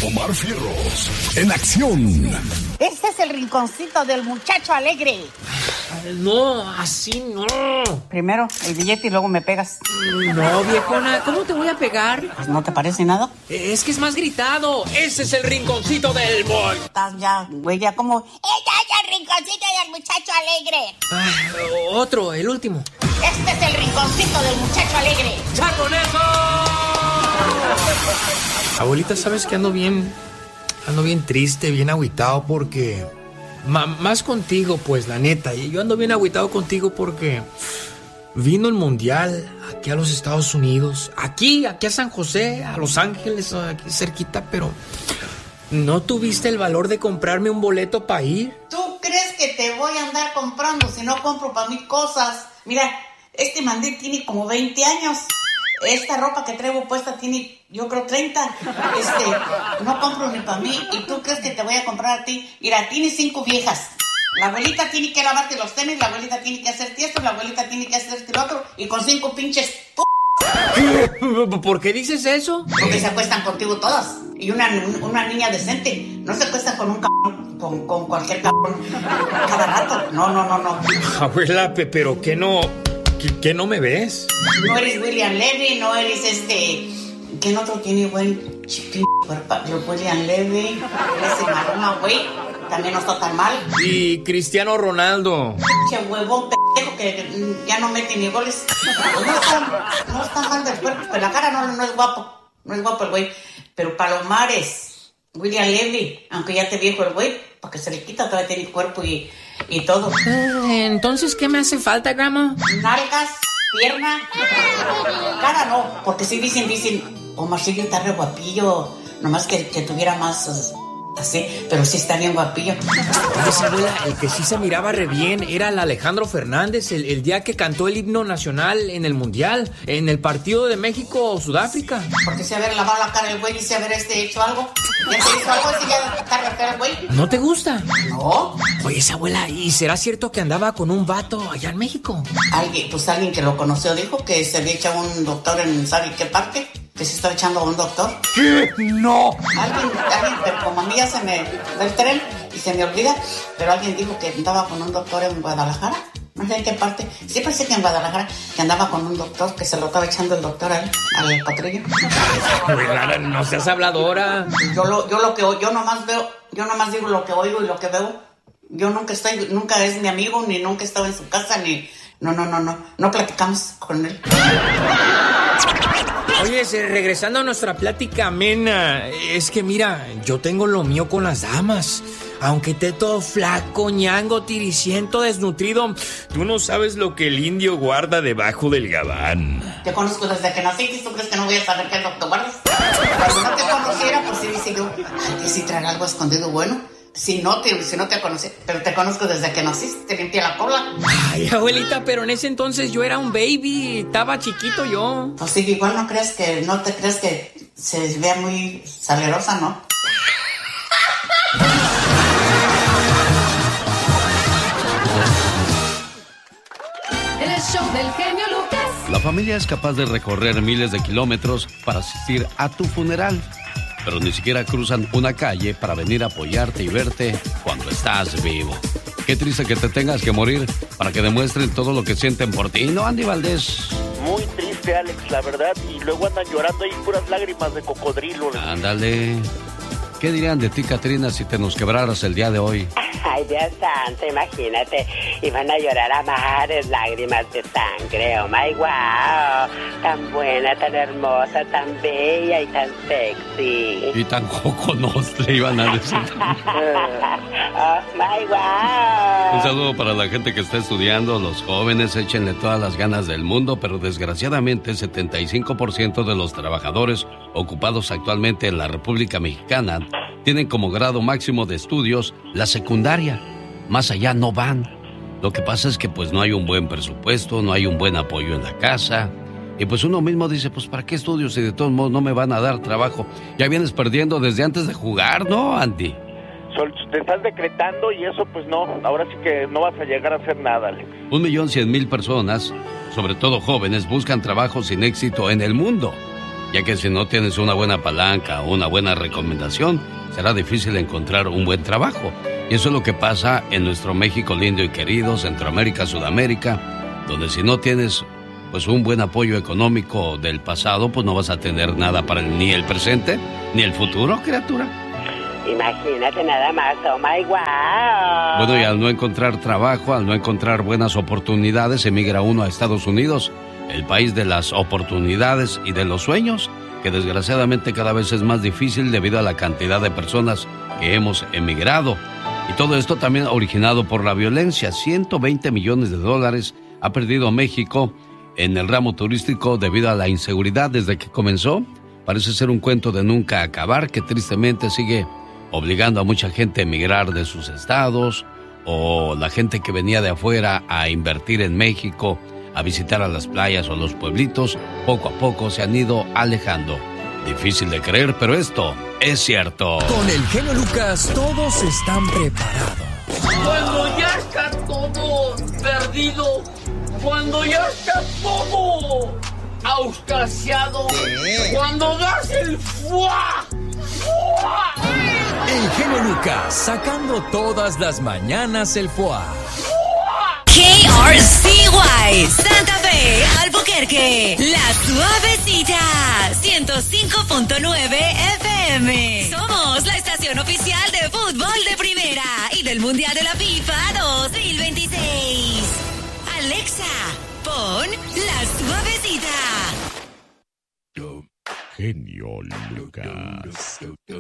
Omar Fierros, en acción. Este es el rinconcito del muchacho alegre. No, así no. Primero el billete y luego me pegas. No, viejona, ¿cómo te voy a pegar? Pues, ¿no te parece nada? Es que es más gritado. Ese es el rinconcito del boy. Estás ya, güey, ya como... ¡Ya, el rinconcito del muchacho alegre! Otro, el último. Este es el rinconcito del muchacho alegre. ¡Charroneso! Abuelita, ¿sabes que ando bien triste, bien agüitado porque... Más contigo, pues, la neta. Yo ando bien agüitado contigo porque... Vino el mundial aquí a los Estados Unidos. Aquí a San José, a Los Ángeles, aquí cerquita, pero... ¿No tuviste el valor de comprarme un boleto para ir? ¿Tú crees que te voy a andar comprando si no compro para mí cosas? Mira, este mandil tiene como 20 años. Esta ropa que traigo puesta tiene, yo creo, 30. No compro ni para mí. ¿Y tú crees que te voy a comprar a ti? Mira, tienes 5 viejas. La abuelita tiene que lavarte los tenis, la abuelita tiene que hacerte esto, la abuelita tiene que hacerte lo otro. Y con 5 pinches ¿Por qué dices eso? Porque se acuestan contigo todas. Y una niña decente no se acuesta con un cabrón, con cualquier cabrón cada rato. No. Abuela, pero ¿qué no me ves? No eres William Levy, no eres ¿Quién otro tiene buen cuerpo? William Levy, ese Maluma, güey, también no está tan mal. Y Cristiano Ronaldo. Che huevón pendejo que ya no mete ni goles. No está mal del cuerpo, pero la cara no es guapo. No es guapo el güey. Pero Palomares, William Levy, aunque ya te viejo el güey, porque se le quita, todavía tiene cuerpo y todo. Entonces, ¿qué me hace falta, grandma? Nalgas, pierna, cara no, porque sí dicen, Omarcillo está re guapillo, nomás que tuviera más así, pero sí está bien guapillo. Pues, abuela, el que sí se miraba re bien era el Alejandro Fernández, el día que cantó el himno nacional en el Mundial, en el partido de México-Sudáfrica. Porque si haber lavado la cara el güey y si haber hecho algo. ¿Ya te hizo algo? Si ya está re feo el güey. ¿No te gusta? No. Oye, esa abuela, ¿y será cierto que andaba con un vato allá en México? Alguien que lo conoció dijo que se había echado un doctor en ¿sabe qué parque? Que se estaba echando a un doctor. ¿Qué? ¡No! Alguien, pero como a mí ya se me da el tren y se me olvida, pero alguien dijo que andaba con un doctor en Guadalajara. No sé en qué parte. Sí pensé que en Guadalajara, que andaba con un doctor, que se lo estaba echando el doctor al patrillo. No seas habladora. Yo nomás digo lo que oigo y lo que veo. Yo nunca es mi amigo, ni nunca he estado en su casa, ni... No platicamos con él. Oye, regresando a nuestra plática amena, es que mira, yo tengo lo mío con las damas. Aunque esté todo flaco, ñango, tiriciento, desnutrido, tú no sabes lo que el indio guarda debajo del gabán. Te conozco desde que naciste, ¿tú crees que no voy a saber qué es lo que guardas? Cuando no te conociera, pues sí dice yo, que si traer algo escondido bueno. Si no te conocí, pero te conozco desde que naciste, te limpié la cola. Ay, abuelita, pero en ese entonces yo era un baby, estaba chiquito yo. Pues sí, igual no te crees que se vea muy salerosa, ¿no? El show del genio Lucas. La familia es capaz de recorrer miles de kilómetros para asistir a tu funeral, pero ni siquiera cruzan una calle para venir a apoyarte y verte cuando estás vivo. Qué triste que te tengas que morir para que demuestren todo lo que sienten por ti, ¿no, Andy Valdés? Muy triste, Alex, la verdad, y luego andan llorando ahí puras lágrimas de cocodrilo. Ándale. ¿Qué dirían de ti, Catrina, si te nos quebraras el día de hoy? Ay, Dios santo, imagínate. Iban a llorar a mares, lágrimas de sangre. Oh, my wow. Tan buena, tan hermosa, tan bella y tan sexy. Y tan joconostre iban a decir. Oh, my wow. Un saludo para la gente que está estudiando, los jóvenes, échenle todas las ganas del mundo, pero desgraciadamente 75% de los trabajadores ocupados actualmente en la República Mexicana tienen como grado máximo de estudios la secundaria. Más allá no van. Lo que pasa es que pues no hay un buen presupuesto, no hay un buen apoyo en la casa. Y pues uno mismo dice, pues ¿para qué estudio si de todos modos no me van a dar trabajo? Ya vienes perdiendo desde antes de jugar, ¿no, Andy? Te estás decretando y eso pues no, ahora sí que no vas a llegar a hacer nada, Alex. 1,100,000 personas, sobre todo jóvenes, buscan trabajo sin éxito en el mundo. ya que si no tienes una buena palanca o una buena recomendación, será difícil encontrar un buen trabajo. Y eso es lo que pasa en nuestro México lindo y querido, Centroamérica, Sudamérica, donde si no tienes pues un buen apoyo económico del pasado, pues no vas a tener nada para ni el presente ni el futuro, criatura. Imagínate nada más, oh my wow. Bueno, y al no encontrar trabajo, al no encontrar buenas oportunidades, emigra uno a Estados Unidos, el país de las oportunidades y de los sueños, que desgraciadamente cada vez es más difícil debido a la cantidad de personas que hemos emigrado. Y todo esto también originado por la violencia. 120 millones de dólares ha perdido México en el ramo turístico debido a la inseguridad desde que comenzó. Parece ser un cuento de nunca acabar que tristemente sigue obligando a mucha gente a emigrar de sus estados, o la gente que venía de afuera a invertir en México, a visitar a las playas o los pueblitos, poco a poco se han ido alejando. Difícil de creer, pero esto es cierto. Con el genio Lucas todos están preparados. Cuando ya está todo perdido, cuando ya está todo auscasiado, cuando das el ¡fua! ¡Fua! El genio Lucas sacando todas las mañanas el foie. KRCY, Santa Fe, Albuquerque, La Suavecita, 105.9 FM. Somos la estación oficial de fútbol de primera y del Mundial de la FIFA 2026. Alexa, pon La Suavecita. Genio Lucas.